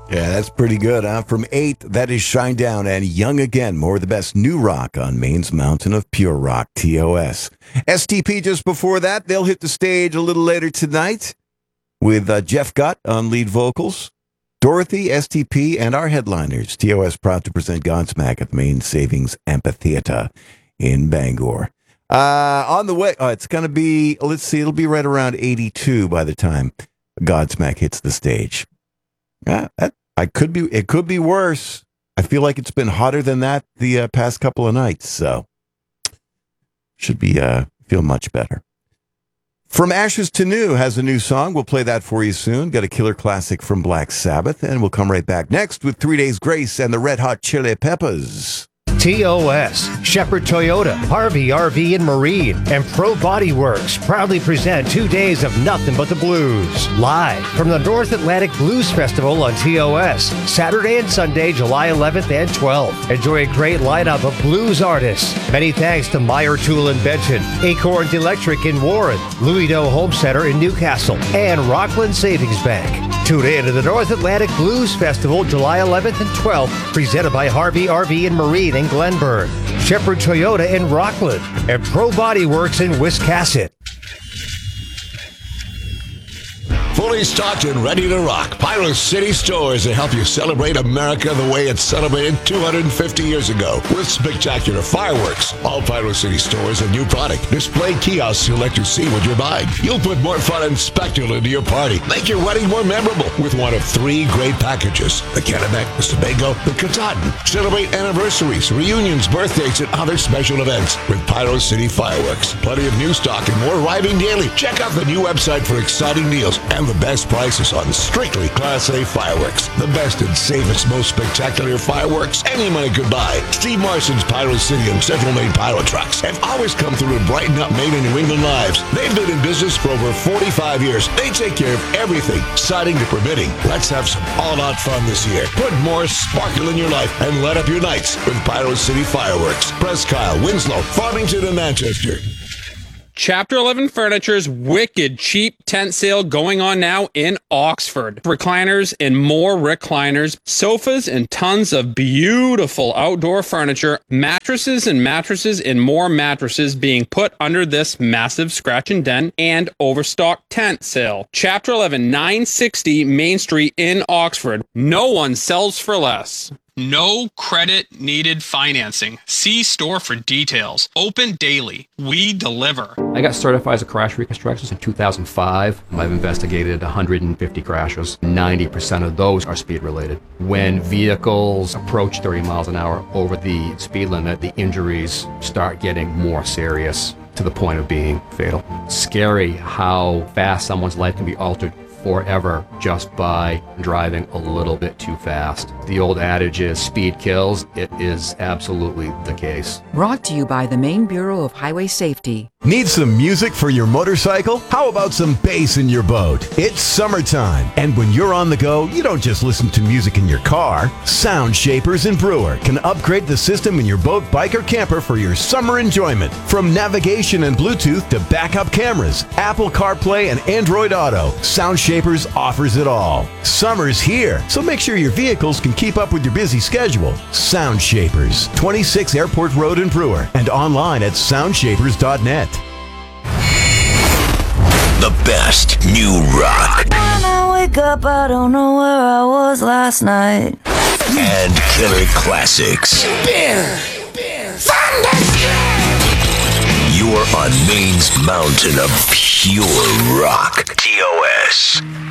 Yeah, that's pretty good, huh? From 8, that is Shinedown and Young Again. More of the best new rock on Maine's Mountain of Pure Rock, TOS. STP just before that. They'll hit the stage a little later tonight with Jeff Gutt on lead vocals. Dorothy, STP, and our headliners. TOS proud to present Godsmack at the Maine Savings Amphitheater in Bangor. On the way, it's going to be, let's see, it'll be right around 82 by the time Godsmack hits the stage. It could be worse. I feel like it's been hotter than that the past couple of nights, so should be feel much better. From Ashes to New has a new song. We'll play that for you soon. Got a killer classic from Black Sabbath, and we'll come right back next with 3 Days Grace and the Red Hot Chili Peppers. TOS, Shepherd Toyota, Harvey RV and Marine, and Pro Body Works proudly present 2 days of nothing but the blues. Live from the North Atlantic Blues Festival on TOS, Saturday and Sunday, July 11th and 12th. Enjoy a great lineup of blues artists. Many thanks to Meyer Tool in Benton, Acorns Electric in Warren, Louis Doe Home Center in Newcastle, and Rockland Savings Bank. Tune in to the North Atlantic Blues Festival, July 11th and 12th, presented by Harvey RV and Marine in Glenburn, Shepherd Toyota in Rockland, and Pro Body Works in Wiscasset. Fully stocked and ready to rock. Pyro City Stores to help you celebrate America the way it celebrated 250 years ago with spectacular fireworks. All Pyro City Stores a new product. Display kiosks to let you see what you're buying. You'll put more fun and spectacle into your party. Make your wedding more memorable with one of 3 great packages. The Kennebec, the Sebago, the Katahdin. Celebrate anniversaries, reunions, birthdays, and other special events with Pyro City Fireworks. Plenty of new stock and more arriving daily. Check out the new website for exciting deals and the best prices on strictly Class A fireworks. The best and safest, most spectacular fireworks any money could buy. Steve Marson's Pyro City and Central Maine Pyro Trucks have always come through to brighten up Maine and New England lives. They've been in business for over 45 years. They take care of everything, siding to permitting. Let's have some all-out fun this year. Put more sparkle in your life and light up your nights with Pyro City Fireworks. Presque Isle, Winslow, Farmington, and Manchester. Chapter 11 Furniture's wicked cheap tent sale going on now in Oxford. Recliners and more recliners, sofas and tons of beautiful outdoor furniture, mattresses and more mattresses being put under this massive scratch and dent and overstocked tent sale. Chapter 11, 960 Main Street in Oxford. No one sells for less. No credit needed financing. See store for details. Open daily. We deliver. I got certified as a crash reconstructionist in 2005. I've investigated 150 crashes. 90% of those are speed related. When vehicles approach 30 miles an hour over the speed limit, the injuries start getting more serious to the point of being fatal. Scary how fast someone's life can be altered forever just by driving a little bit too fast. The old adage is speed kills. It is absolutely the case. Brought to you by the Maine Bureau of Highway Safety. Need some music for your motorcycle? How about some bass in your boat? It's summertime, and when you're on the go, you don't just listen to music in your car. Sound Shapers and Brewer can upgrade the system in your boat, bike, or camper for your summer enjoyment. From navigation and Bluetooth to backup cameras, Apple CarPlay, and Android Auto, Sound Shapers offers it all. Summer's here, so make sure your vehicles can keep up with your busy schedule. Sound Shapers, 26 Airport Road in Brewer, and online at soundshapers.net. The best new rock. When I wake up, I don't know where I was last night. And killer classics. You're on Maine's mountain of pure rock. TOS.